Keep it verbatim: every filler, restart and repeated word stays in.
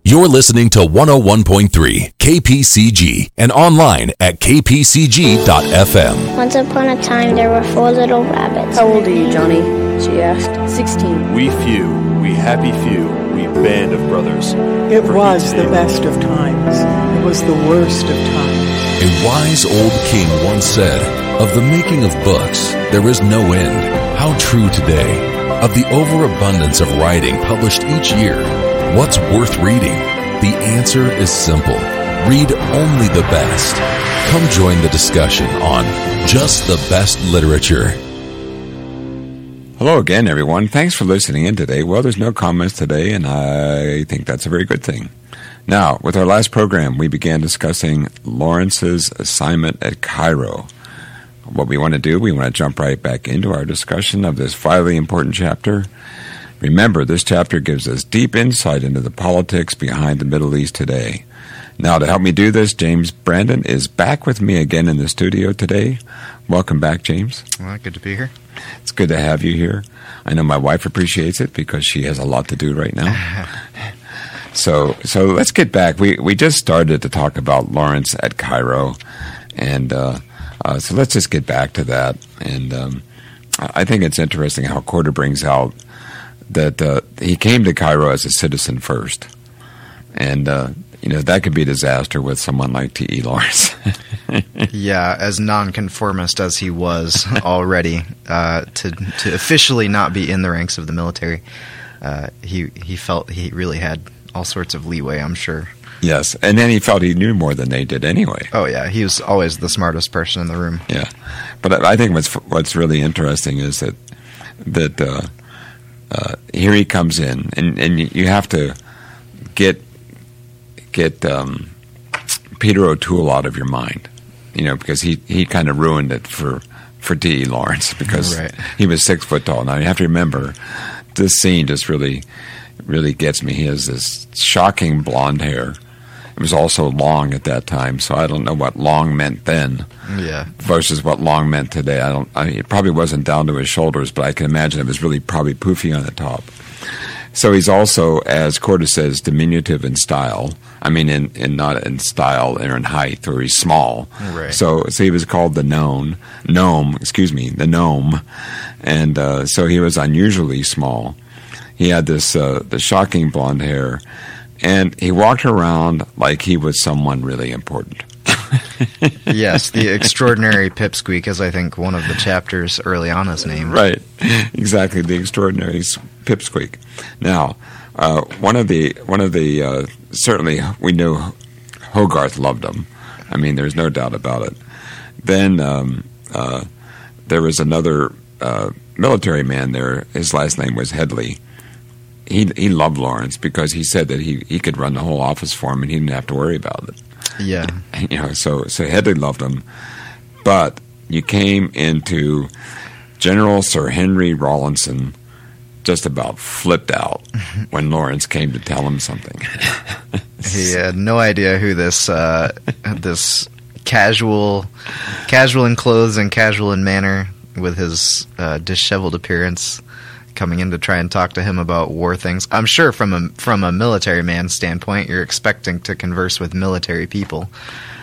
You're listening to one oh one point three K P C G and online at k p c g dot f m. Once upon a time, there were four little rabbits. How old are you, Johnny? She asked. Sixteen. We few, we happy few, we band of brothers. It was the best of times. It was the worst of times. A wise old king once said, "Of the making of books, there is no end." How true today. Of the overabundance of writing published each year, what's worth reading? The answer is simple. Read only the best. Come join the discussion on Just the Best Literature. Hello again, everyone. Thanks for listening in today. Well, there's no comments today, and I think that's a very good thing. Now, with our last program, we began discussing Lawrence's assignment at Cairo. What we want to do, we want to jump right back into our discussion of this vitally important chapter. Remember, this chapter gives us deep insight into the politics behind the Middle East today. Now, to help me do this, James Brandon is back with me again in the studio today. Welcome back, James. Well, good to be here. It's good to have you here. I know my wife appreciates it because she has a lot to do right now. so so let's get back. We we just started to talk about Lawrence at Cairo, and uh, uh, so let's just get back to that. And um, I think it's interesting how Corder brings out that uh, he came to Cairo as a citizen first. And, uh, you know, that could be a disaster with someone like T E. Lawrence. Yeah, as nonconformist as he was already, uh, to to officially not be in the ranks of the military, uh, he he felt he really had all sorts of leeway, I'm sure. Yes, and then he felt he knew more than they did anyway. Oh, yeah, he was always the smartest person in the room. Yeah, but I think what's what's really interesting is that that uh, uh, here he comes in, and, and you have to get get um, Peter O'Toole out of your mind, you know, because he, he kind of ruined it for for T E. Lawrence because right. He was six foot tall. Now you have to remember, this scene just really really gets me. He has this shocking blonde hair. It was also long at that time, so I don't know what long meant then. Yeah. Versus what long meant today. I don't. I mean, it probably wasn't down to his shoulders, but I can imagine it was really probably poofy on the top. So he's also, as Corder says, diminutive in style. I mean, in, in not in style or in height, or he's small. Right. So so he was called the gnome, gnome. Excuse me, the gnome, and uh, so he was unusually small. He had this uh, the shocking blonde hair. And he walked around like he was someone really important. Yes, the extraordinary Pipsqueak is, I think, one of the chapters early on is named. Right, exactly, the extraordinary Pipsqueak. Now, uh, one of the one of the uh, certainly we knew Hogarth loved him. I mean, there's no doubt about it. Then um, uh, there was another uh, military man there. His last name was Headley. He he loved Lawrence because he said that he, he could run the whole office for him and he didn't have to worry about it. Yeah. You know, so so Headley loved him. But you came into General Sir Henry Rawlinson just about flipped out when Lawrence came to tell him something. He had no idea who this uh, this casual casual in clothes and casual in manner with his uh, disheveled appearance coming in to try and talk to him about war things. I'm sure from a from a military man's standpoint, you're expecting to converse with military people.